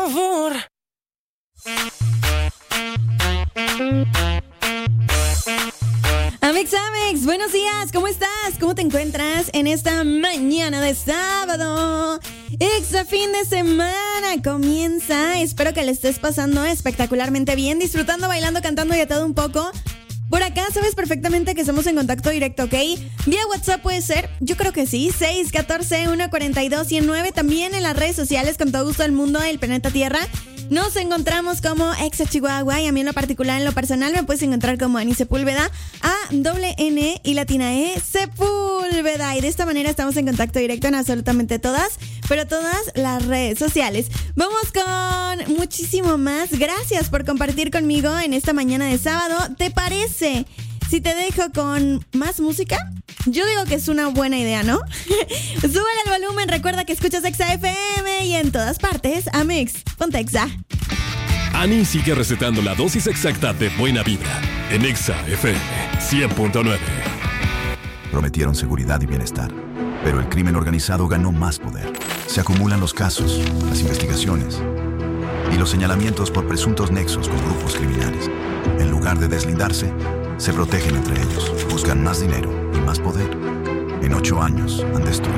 favor. Amex, buenos días, ¿cómo estás? ¿Cómo te encuentras en esta mañana de sábado? Exa fin de semana comienza, espero que le estés pasando espectacularmente bien, disfrutando, bailando, cantando y de todo un poco. Por acá sabes perfectamente que estamos en contacto directo, ¿ok? Vía WhatsApp puede ser, yo creo que sí, 614-142-109, también en las redes sociales con todo gusto del mundo del planeta Tierra. Nos encontramos como Exa Chihuahua y a mí en lo particular, en lo personal, me puedes encontrar como Ani Sepúlveda, A-N y latina E, Sepúlveda. Y de esta manera estamos en contacto directo en absolutamente todas, pero todas las redes sociales. Vamos con muchísimo más. Gracias por compartir conmigo en esta mañana de sábado. ¿Te parece si te dejo con más música? Yo digo que es una buena idea, ¿no? Súbele el volumen, recuerda que escuchas Exa FM y en todas partes, Amex, ponte Exa. Ani sigue recetando la dosis exacta de buena vibra en Exa FM 100.9. Prometieron seguridad y bienestar, pero el crimen organizado ganó más poder. Se acumulan los casos, las investigaciones y los señalamientos por presuntos nexos con grupos criminales. En lugar de deslindarse, se protegen entre ellos, buscan más dinero y más poder. En 8 años han destruido